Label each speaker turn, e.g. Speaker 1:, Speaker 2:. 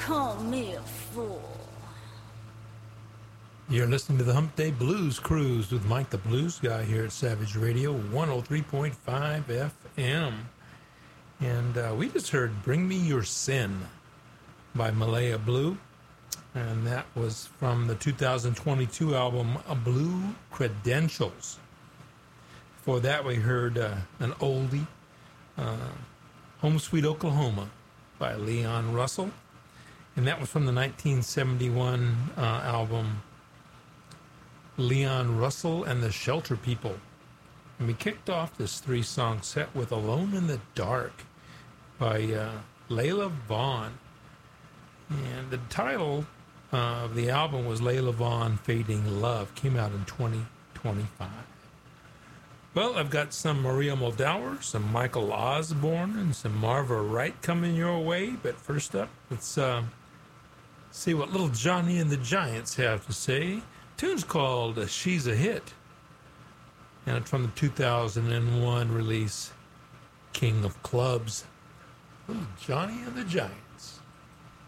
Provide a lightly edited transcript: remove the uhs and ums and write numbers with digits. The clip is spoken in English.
Speaker 1: call me a fool.
Speaker 2: You're listening to the Hump Day Blues Cruise with Mike the Blues Guy here at Savage Radio 103.5 FM. And we just heard Bring Me Your Sin by Malaya Blue. And that was from the 2022 album Blue Credentials. Before that, we heard an oldie, Home Sweet Oklahoma by Leon Russell. And that was from the 1971 album Leon Russell and the Shelter People. And we kicked off this three-song set with Alone in the Dark by Layla Vaughn. And the title of the album was Layla Vaughn Fading Love. Came out in 2025. Well, I've got some Maria Muldaur, some Michael Osborne, and some Marva Wright coming your way. But first up, let's see what Little Johnny and the Giants have to say. Tune's called She's a Hit, and it's from the 2001 release King of Clubs, Little Johnny and the Giants.